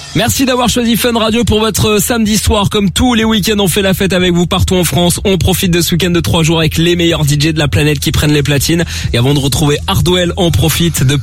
Merci d'avoir choisi Fun Radio pour votre samedi soir. Comme tous les week-ends, on fait la fête avec vous partout en France. On profite de ce week-end de 3 jours avec les meilleurs DJ de la planète qui prennent les platines. Et avant de retrouver Hardwell, on profite de